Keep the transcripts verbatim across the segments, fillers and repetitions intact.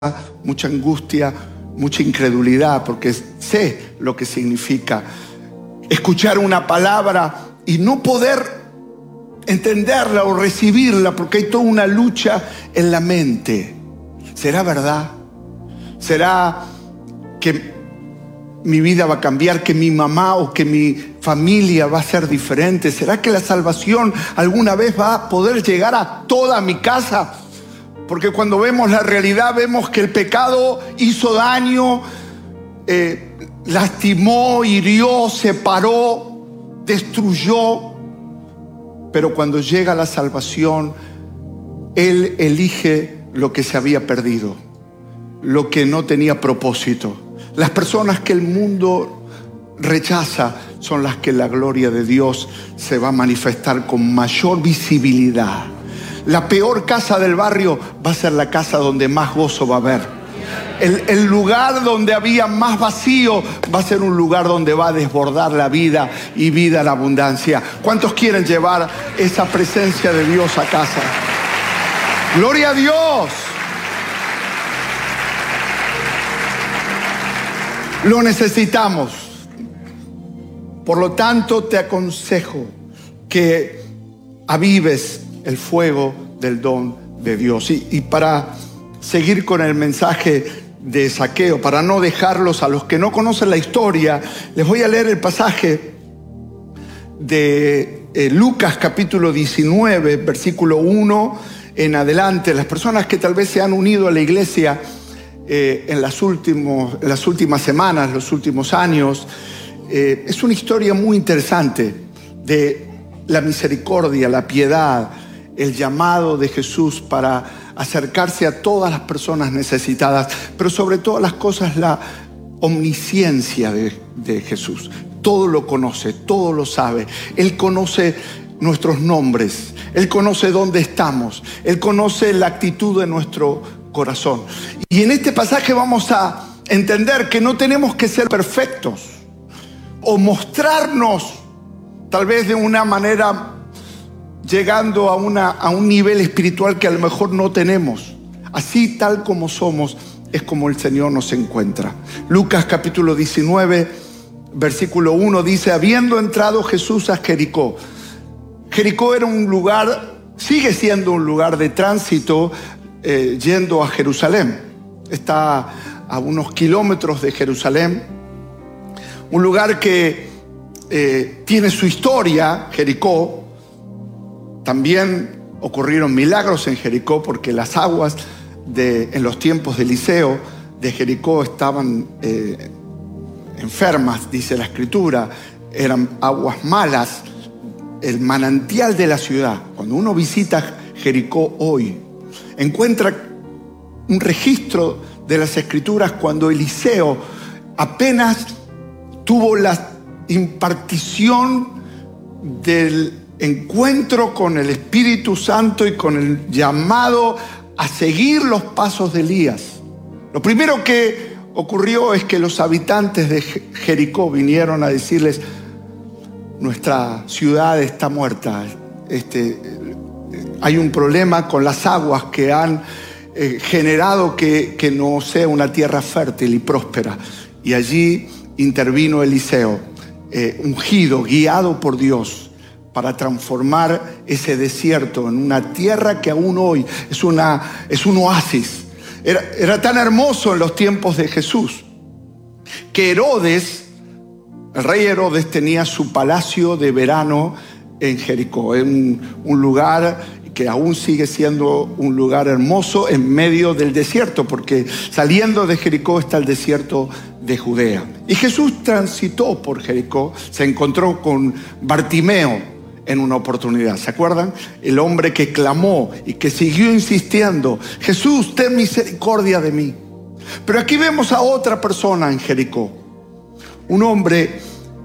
mucha angustia, mucha incredulidad, porque sé lo que significa escuchar una palabra y no poder entenderla o recibirla, porque hay toda una lucha en la mente. ¿Será verdad? ¿Será que mi vida va a cambiar, que mi mamá o que mi familia va a ser diferente? ¿Será que la salvación alguna vez va a poder llegar a toda mi casa? Porque cuando vemos la realidad, vemos que el pecado hizo daño, eh, lastimó, hirió, separó, destruyó. Pero cuando llega la salvación, Él elige lo que se había perdido, lo que no tenía propósito. Las personas que el mundo rechaza son las que la gloria de Dios se va a manifestar con mayor visibilidad. La peor casa del barrio va a ser la casa donde más gozo va a haber. El, el lugar donde había más vacío va a ser un lugar donde va a desbordar la vida y vida en abundancia. ¿Cuántos quieren llevar esa presencia de Dios a casa? ¡Gloria a Dios! Lo necesitamos. Por lo tanto, te aconsejo que avives el fuego del don de Dios. Y, y para seguir con el mensaje de Zaqueo, para no dejarlos a los que no conocen la historia, les voy a leer el pasaje de eh, Lucas capítulo diecinueve, versículo uno en adelante. Las personas que tal vez se han unido a la iglesia eh, en, las últimos, en las últimas semanas, los últimos años, eh, es una historia muy interesante de la misericordia, la piedad, el llamado de Jesús para acercarse a todas las personas necesitadas, pero sobre todas las cosas la omnisciencia de, de Jesús. Todo lo conoce, todo lo sabe. Él conoce nuestros nombres, Él conoce dónde estamos, Él conoce la actitud de nuestro corazón. Y en este pasaje vamos a entender que no tenemos que ser perfectos o mostrarnos tal vez de una manera llegando a, una, a un nivel espiritual que a lo mejor no tenemos. Así tal como somos es como el Señor nos encuentra. Lucas capítulo diecinueve, versículo uno dice: habiendo entrado Jesús a Jericó. Jericó era un lugar, sigue siendo un lugar de tránsito eh, yendo a Jerusalén. Está a unos kilómetros de Jerusalén. Un lugar que eh, tiene su historia, Jericó. También ocurrieron milagros en Jericó, porque las aguas de, en los tiempos de Eliseo de Jericó estaban eh, enfermas, dice la Escritura. Eran aguas malas, el manantial de la ciudad. Cuando uno visita Jericó hoy, encuentra un registro de las Escrituras cuando Eliseo apenas tuvo la impartición del encuentro con el Espíritu Santo y con el llamado a seguir los pasos de Elías. Lo primero que ocurrió es que los habitantes de Jericó vinieron a decirles: nuestra ciudad está muerta, este, hay un problema con las aguas que han eh, generado que, que no sea una tierra fértil y próspera. Y allí intervino Eliseo, eh, ungido, guiado por Dios, para transformar ese desierto en una tierra que aún hoy es, una, es un oasis. Era, era tan hermoso en los tiempos de Jesús que Herodes, el rey Herodes, tenía su palacio de verano en Jericó, en un, un lugar que aún sigue siendo un lugar hermoso en medio del desierto, porque saliendo de Jericó está el desierto de Judea. Y Jesús transitó por Jericó, se encontró con Bartimeo en una oportunidad. ¿Se acuerdan? El hombre que clamó y que siguió insistiendo: Jesús, ten misericordia de mí. Pero aquí vemos a otra persona en Jericó, un hombre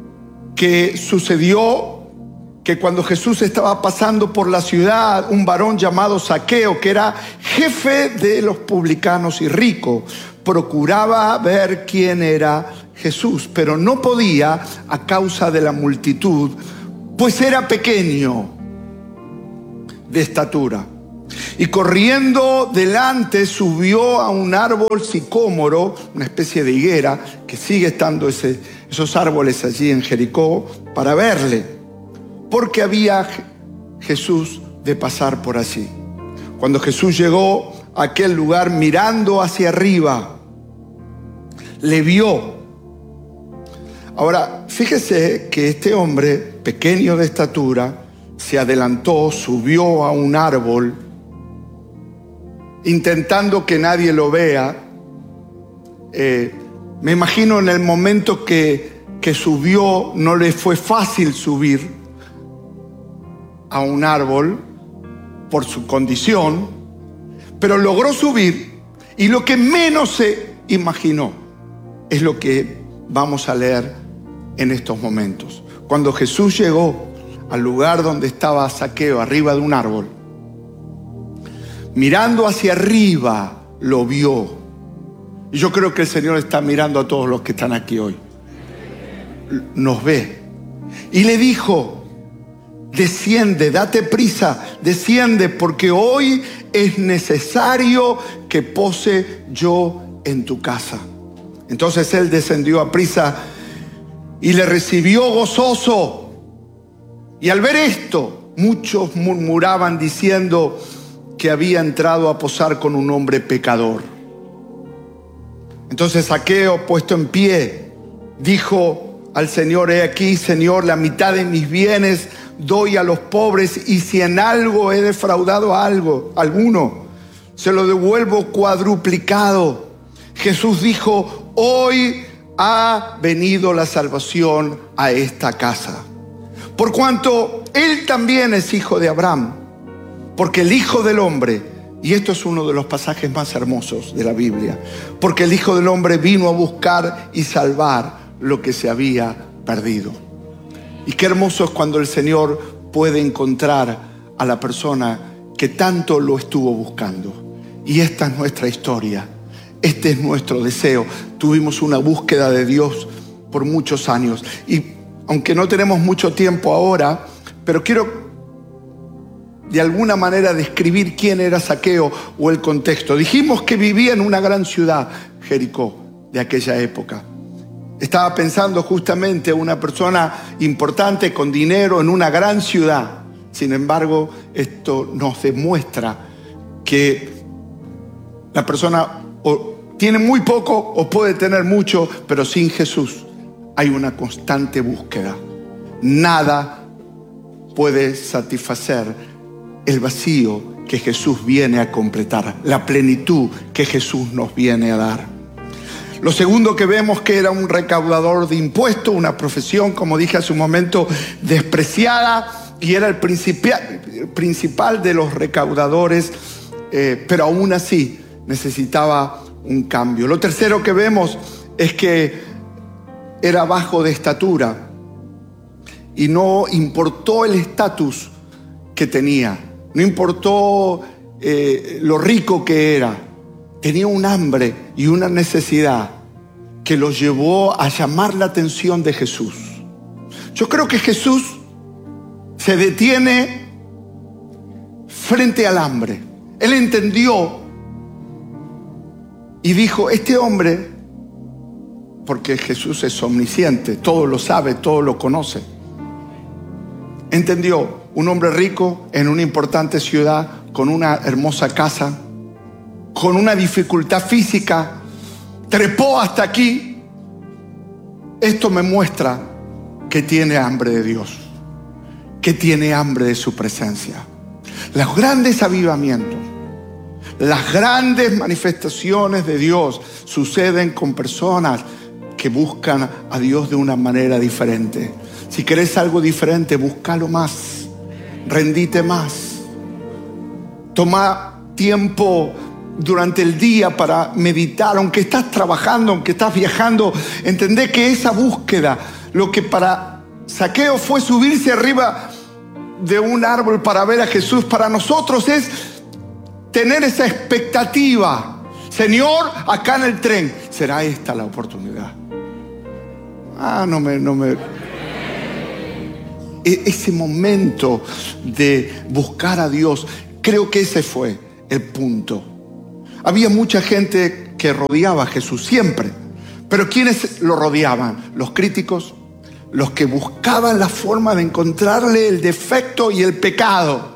que sucedió que cuando Jesús estaba pasando por la ciudad, un varón llamado Zaqueo, que era jefe de los publicanos y rico, procuraba ver quién era Jesús, pero no podía a causa de la multitud, pues era pequeño de estatura. Y corriendo delante subió a un árbol sicómoro, una especie de higuera, que sigue estando ese, esos árboles allí en Jericó, para verle, porque había Jesús de pasar por allí. Cuando Jesús llegó a aquel lugar, mirando hacia arriba, le vio. Ahora, fíjese que este hombre, pequeño de estatura, se adelantó, subió a un árbol, intentando que nadie lo vea. Eh, me imagino en el momento que, que subió, no le fue fácil subir a un árbol por su condición, pero logró subir, y lo que menos se imaginó es lo que vamos a leer en estos momentos. Cuando Jesús llegó al lugar donde estaba Zaqueo, arriba de un árbol, mirando hacia arriba, lo vio. Y yo creo que el Señor está mirando a todos los que están aquí hoy. Nos ve. Y le dijo: desciende, date prisa, desciende, porque hoy es necesario que pose yo en tu casa. Entonces él descendió a prisa y le recibió gozoso. Y al ver esto, muchos murmuraban diciendo que había entrado a posar con un hombre pecador. Entonces Zaqueo, puesto en pie, dijo al Señor: he aquí, Señor, la mitad de mis bienes doy a los pobres, y si en algo he defraudado a algo, alguno, se lo devuelvo cuadruplicado. Jesús dijo: hoy ha venido la salvación a esta casa, por cuanto él también es hijo de Abraham, porque el Hijo del Hombre, y esto es uno de los pasajes más hermosos de la Biblia, porque el Hijo del Hombre vino a buscar y salvar lo que se había perdido. Y qué hermoso es cuando el Señor puede encontrar a la persona que tanto lo estuvo buscando. Y esta es nuestra historia, este es nuestro deseo. Tuvimos una búsqueda de Dios por muchos años, y aunque no tenemos mucho tiempo ahora, pero quiero de alguna manera describir quién era Zaqueo o el contexto. Dijimos que vivía en una gran ciudad, Jericó, de aquella época. Estaba pensando justamente una persona importante con dinero en una gran ciudad. Sin embargo, esto nos demuestra que la persona o tiene muy poco o puede tener mucho, pero sin Jesús hay una constante búsqueda. Nada puede satisfacer el vacío que Jesús viene a completar, la plenitud que Jesús nos viene a dar. Lo segundo que vemos, que era un recaudador de impuestos, una profesión, como dije hace un momento, despreciada, y era el principal, principal de los recaudadores, eh, pero aún así necesitaba un cambio. Lo tercero que vemos es que era bajo de estatura y no importó el estatus que tenía, no importó eh, lo rico que era. Tenía un hambre y una necesidad que lo llevó a llamar la atención de Jesús. Yo creo que Jesús se detiene frente al hambre. Él entendió y dijo: este hombre, porque Jesús es omnisciente, todo lo sabe, todo lo conoce, entendió: un hombre rico en una importante ciudad, con una hermosa casa, con una dificultad física, trepó hasta aquí. Esto me muestra que tiene hambre de Dios, que tiene hambre de su presencia. Los grandes avivamientos, las grandes manifestaciones de Dios suceden con personas que buscan a Dios de una manera diferente. Si querés algo diferente, búscalo más, rendite más, toma tiempo durante el día para meditar. Aunque estás trabajando, aunque estás viajando, entendé que esa búsqueda, lo que para Zaqueo fue subirse arriba de un árbol para ver a Jesús, para nosotros es tener esa expectativa. Señor, acá en el tren, ¿será esta la oportunidad? Ah, no me... No me ese momento de buscar a Dios, Creo que ese fue el punto. Había mucha gente que rodeaba a Jesús siempre. Pero ¿quiénes lo rodeaban? Los críticos, los que buscaban la forma de encontrarle el defecto y el pecado.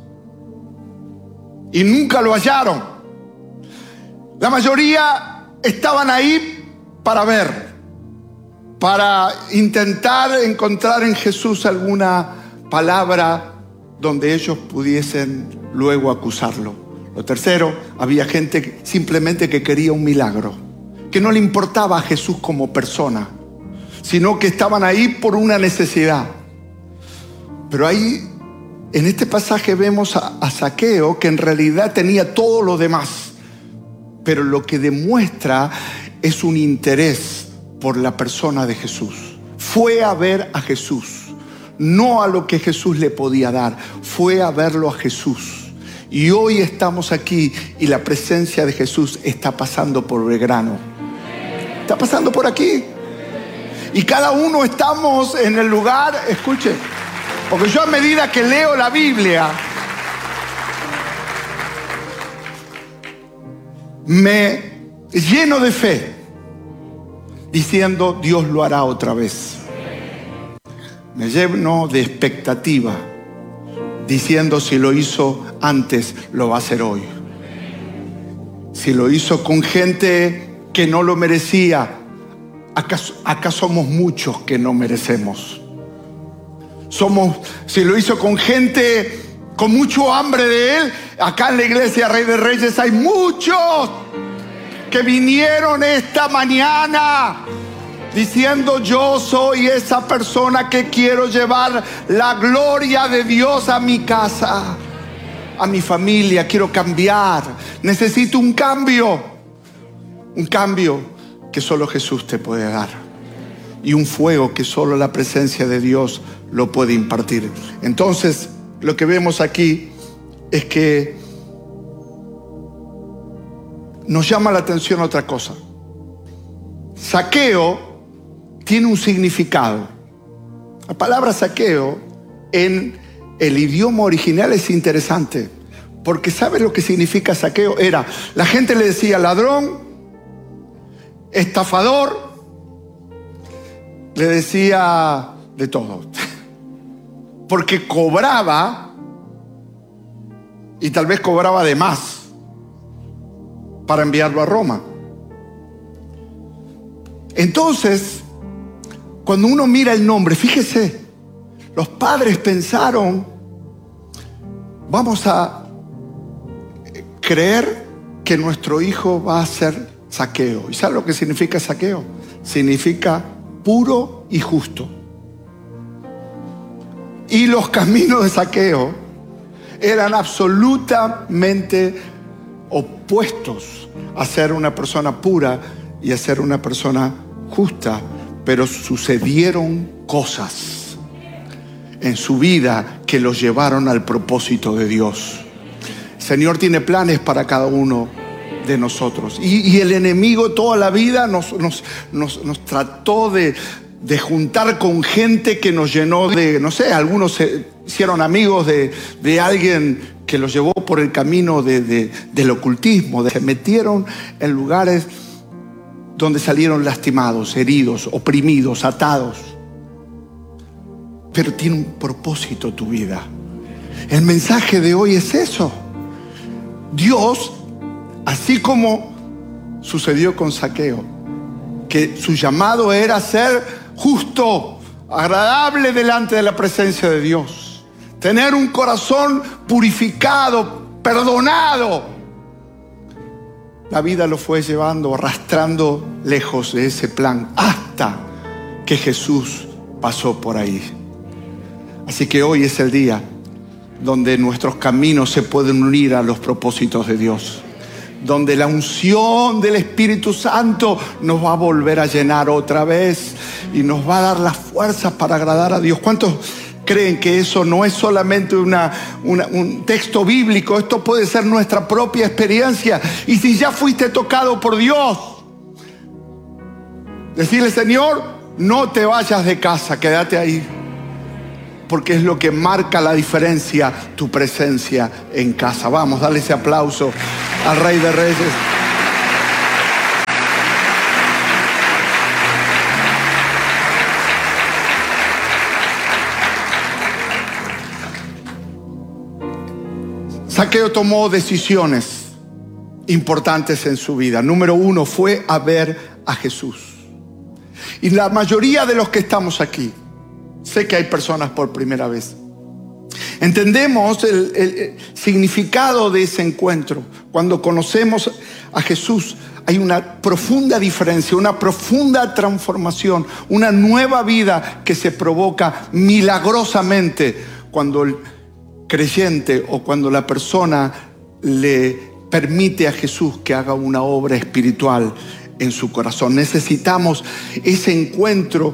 Y nunca lo hallaron. La mayoría estaban ahí para ver, para intentar encontrar en Jesús alguna palabra donde ellos pudiesen luego acusarlo. Lo tercero, había gente que simplemente que quería un milagro, que no le importaba a Jesús como persona, sino que estaban ahí por una necesidad. Pero ahí, en este pasaje vemos a, a Zaqueo, que en realidad tenía todo lo demás, pero lo que demuestra es un interés por la persona de Jesús. Fue a ver a Jesús, no a lo que Jesús le podía dar, fue a verlo a Jesús. Y hoy estamos aquí y la presencia de Jesús está pasando por Belgrano. Está pasando por aquí. Y cada uno estamos en el lugar, escuche, porque yo a medida que leo la Biblia, me lleno de fe, diciendo Dios lo hará otra vez. Me lleno de expectativa, diciendo si lo hizo antes, lo va a hacer hoy. Si lo hizo con gente que no lo merecía, acá, acá somos muchos que no merecemos. Somos, si lo hizo con gente con mucho hambre de Él, acá en la iglesia Rey de Reyes hay muchos que vinieron esta mañana diciendo yo soy esa persona que quiero llevar la gloria de Dios a mi casa, a mi familia, quiero cambiar, necesito un cambio, un cambio que solo Jesús te puede dar y un fuego que solo la presencia de Dios lo puede impartir. Entonces, lo que vemos aquí es que nos llama la atención otra cosa. Zaqueo tiene un significado. La palabra saqueo en el idioma original es interesante, porque ¿sabe lo que significa saqueo? Era, la gente le decía ladrón, estafador, le decía de todo, porque cobraba y tal vez cobraba de más para enviarlo a Roma. Entonces, cuando uno mira el nombre, fíjese, los padres pensaron, vamos a creer que nuestro hijo va a ser Zaqueo. ¿Y sabe lo que significa Zaqueo? Significa puro y justo. Y los caminos de Zaqueo eran absolutamente opuestos a ser una persona pura y a ser una persona justa. Pero sucedieron cosas en su vida que los llevaron al propósito de Dios. El Señor tiene planes para cada uno de nosotros. Y, y el enemigo toda la vida nos, nos, nos, nos trató de, de juntar con gente que nos llenó de, no sé, algunos se hicieron amigos de, de alguien que los llevó por el camino de, de, del ocultismo. De, se metieron en lugares donde salieron lastimados, heridos, oprimidos, atados. Pero tiene un propósito tu vida. El mensaje de hoy es eso. Dios, así como sucedió con Zaqueo, que su llamado era ser justo, agradable delante de la presencia de Dios, tener un corazón purificado, perdonado. La vida lo fue llevando, arrastrando lejos de ese plan, hasta que Jesús pasó por ahí. Así que hoy es el día donde nuestros caminos se pueden unir a los propósitos de Dios, donde la unción del Espíritu Santo nos va a volver a llenar otra vez y nos va a dar las fuerzas para agradar a Dios. ¿Cuántos creen que eso no es solamente una, una, un texto bíblico? Esto puede ser nuestra propia experiencia. Y si ya fuiste tocado por Dios, decirle: Señor, no te vayas de casa, quédate ahí. porque es lo que marca la diferencia, tu presencia en casa. Vamos, dale ese aplauso al Rey de Reyes. Zaqueo tomó decisiones importantes en su vida. Número uno, fue a ver a Jesús. Y la mayoría de los que estamos aquí, sé que hay personas por primera vez, entendemos el, el significado de ese encuentro. Cuando conocemos a Jesús, hay una profunda diferencia, una profunda transformación, una nueva vida que se provoca milagrosamente cuando el creyente o cuando la persona le permite a Jesús que haga una obra espiritual en su corazón. Necesitamos ese encuentro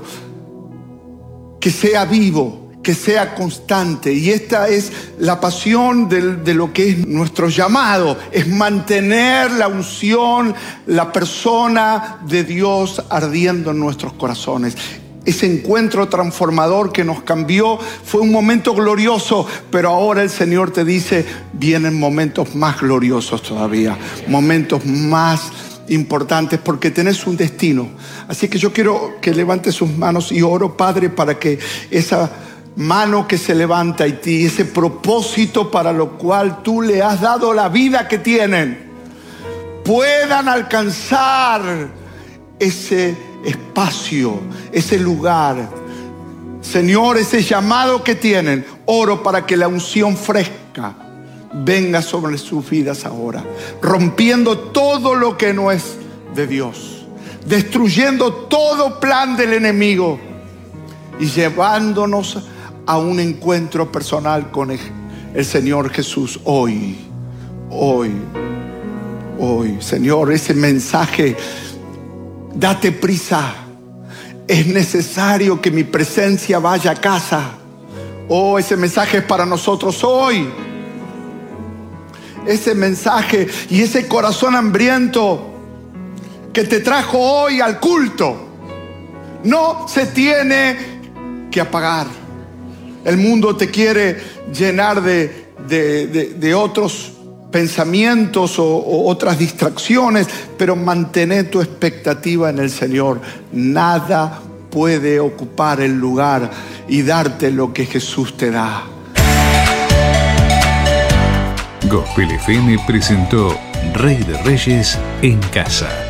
que sea vivo, que sea constante. Y esta es la pasión de, de lo que es nuestro llamado, es mantener la unción, la persona de Dios ardiendo en nuestros corazones. Ese encuentro transformador que nos cambió fue un momento glorioso, pero ahora el Señor te dice, vienen momentos más gloriosos todavía, momentos más importantes, porque tenés un destino. Así que yo quiero que levante sus manos y oro, Padre, para que esa mano que se levanta en ti, ese propósito para lo cual tú le has dado la vida que tienen, puedan alcanzar ese espacio, ese lugar. Señor, ese llamado que tienen, oro para que la unción fresca venga sobre sus vidas ahora, rompiendo todo lo que no es de Dios, destruyendo todo plan del enemigo y llevándonos a un encuentro personal con el, el Señor Jesús hoy, hoy, hoy. Señor, ese mensaje, date prisa, es necesario que mi presencia vaya a casa. Oh, ese mensaje es para nosotros hoy. Ese mensaje y ese corazón hambriento que te trajo hoy al culto no se tiene que apagar. El mundo te quiere llenar de, de, de, de otros pensamientos o, o otras distracciones, pero mantén tu expectativa en el Señor. Nada puede ocupar el lugar y darte lo que Jesús te da. Gospel F M presentó Rey de Reyes en casa.